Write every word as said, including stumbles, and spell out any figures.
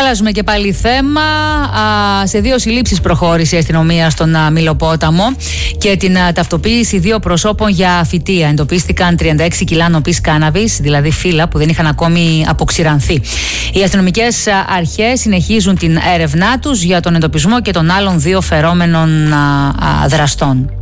Αλλάζουμε και πάλι θέμα. Α, σε δύο συλλήψεις προχώρησε η αστυνομία στον α, Μηλοπόταμο και την α, ταυτοποίηση δύο προσώπων για φυτεία. Εντοπίστηκαν τριάντα έξι κιλά νοπής κάναβης, δηλαδή φύλλα που δεν είχαν ακόμη αποξηρανθεί. Οι αστυνομικές αρχές συνεχίζουν την έρευνά τους για τον εντοπισμό και των άλλων δύο φερόμενων α, α, δραστών.